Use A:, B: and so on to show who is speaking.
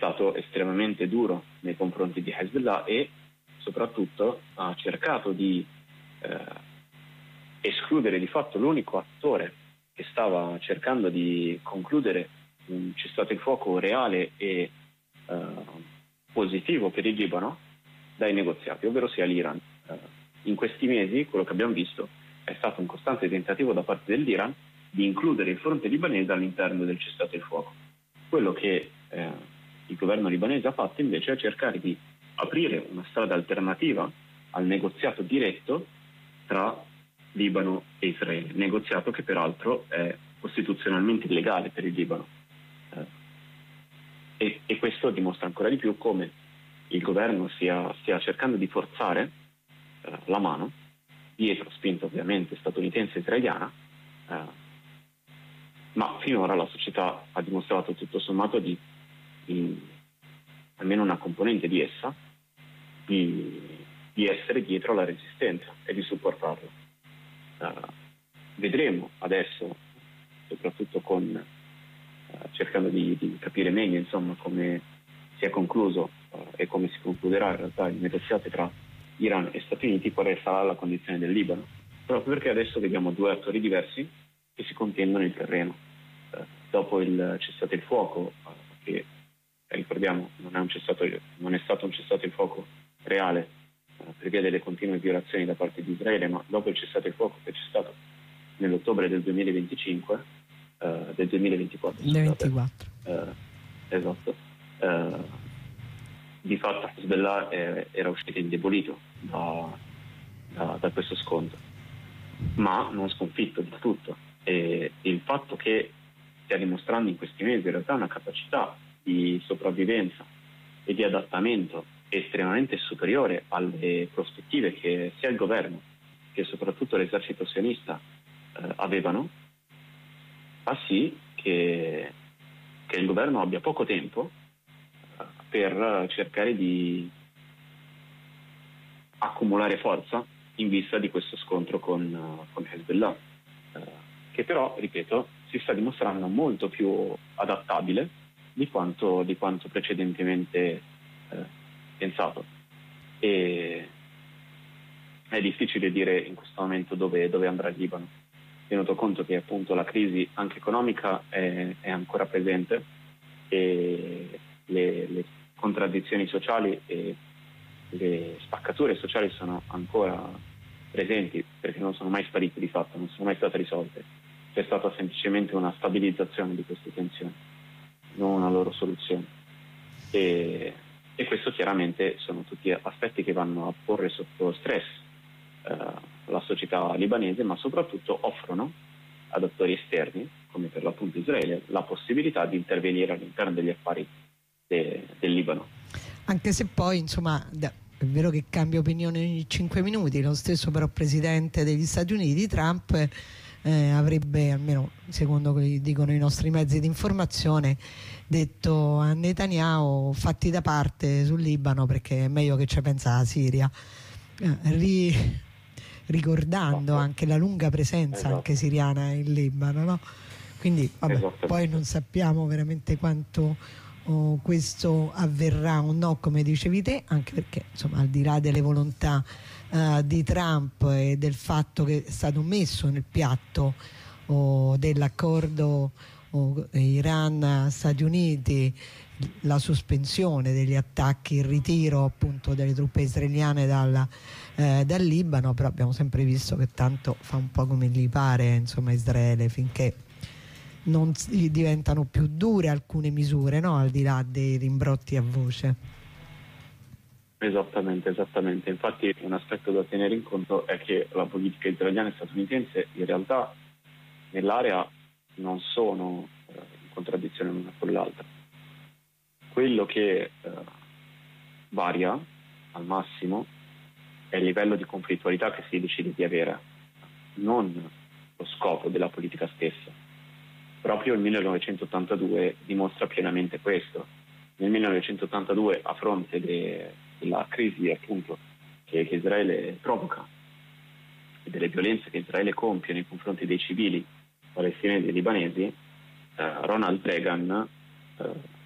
A: stato estremamente duro nei confronti di Hezbollah e soprattutto ha cercato di escludere di fatto l'unico attore che stava cercando di concludere un cessate il fuoco reale e positivo per il Libano dai negoziati, ovvero sia l'Iran. In questi mesi quello che abbiamo visto è stato un costante tentativo da parte dell'Iran di includere il fronte libanese all'interno del cessate il fuoco. Quello che il governo libanese ha fatto invece è cercare di aprire una strada alternativa al negoziato diretto tra Libano e Israele, negoziato che peraltro è costituzionalmente illegale per il Libano. E questo dimostra ancora di più come il governo stia cercando di forzare la mano, dietro spinta ovviamente statunitense e israeliana, ma finora la società ha dimostrato tutto sommato di almeno una componente di essa, di essere dietro alla resistenza e di supportarla. Vedremo adesso, soprattutto cercando di capire meglio insomma come si è concluso e come si concluderà in realtà il negoziato tra Iran e Stati Uniti, quale sarà la condizione del Libano, proprio perché adesso vediamo due attori diversi che si contendono il terreno. Dopo il cessate il fuoco, che ricordiamo non è stato un cessate il fuoco reale per via delle continue violazioni da parte di Israele, ma dopo il cessate il fuoco che c'è stato nell'ottobre del 2024, esatto, di fatto Hezbollah era uscito indebolito da questo scontro, ma non sconfitto del tutto, e il fatto che stia dimostrando in questi mesi in realtà una capacità di sopravvivenza e di adattamento estremamente superiore alle prospettive che sia il governo che soprattutto l'esercito sionista avevano, fa sì che il governo abbia poco tempo per cercare di accumulare forza in vista di questo scontro con Hezbollah, che però, ripeto, si sta dimostrando molto più adattabile di quanto precedentemente pensato. E è difficile dire in questo momento dove andrà il Libano, tenuto conto che appunto la crisi anche economica è ancora presente e le contraddizioni sociali e le spaccature sociali sono ancora presenti, perché non sono mai sparite di fatto, non sono mai state risolte. C'è stata semplicemente una stabilizzazione di queste tensioni, non una loro soluzione. E questo chiaramente sono tutti aspetti che vanno a porre sotto stress la società libanese, ma soprattutto offrono ad attori esterni, come per l'appunto Israele, la possibilità di intervenire all'interno degli affari del Libano.
B: Anche se poi, insomma, è vero che cambia opinione ogni 5 minuti, lo stesso però presidente degli Stati Uniti, Trump, avrebbe, almeno secondo quelli che dicono i nostri mezzi di informazione, detto a Netanyahu: fatti da parte sul Libano perché è meglio che ci pensa la Siria, ricordando anche la lunga presenza anche siriana in Libano, no? Quindi vabbè, poi non sappiamo veramente quanto questo avverrà o no, come dicevi te, anche perché insomma al di là delle volontà di Trump e del fatto che è stato messo nel piatto dell'accordo Iran-Stati Uniti la sospensione degli attacchi, il ritiro appunto delle truppe israeliane dal Libano, però abbiamo sempre visto che tanto fa un po' come gli pare, insomma, Israele, finché non diventano più dure alcune misure, no? Al di là dei rimbrotti a voce.
A: Esattamente. Infatti un aspetto da tenere in conto è che la politica israeliana e statunitense in realtà nell'area non sono in contraddizione l'una con l'altra. Quello che varia al massimo è il livello di conflittualità che si decide di avere, non lo scopo della politica stessa. Proprio il 1982 dimostra pienamente questo. Nel 1982, a fronte della crisi appunto che Israele provoca e delle violenze che Israele compie nei confronti dei civili palestinesi e libanesi, Ronald Reagan